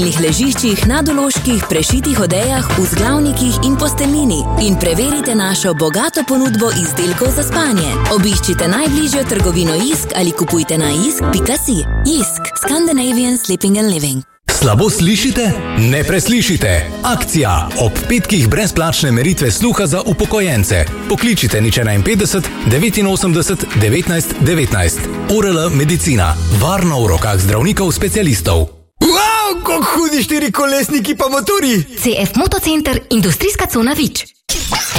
ležiščih, nadoloških, prešitih odejah, vzglavnikih in posteljnini in preverite našo bogato ponudbo izdelkov za spanje. Obiščite najbližjo trgovino Isk ali kupujte na isk.si. Isk, Scandinavian Sleeping and Living. Slabo slišite? Ne preslišite! Akcija! Ob petkih brezplačne meritve sluha za upokojence. Pokličite nič 51 89 19 19. ORL Medicina. Varno v rokah zdravnikov specialistov. Wow, kako hudi 4-kolesniki pa motori! CF Motocenter, industrijska cona Vič.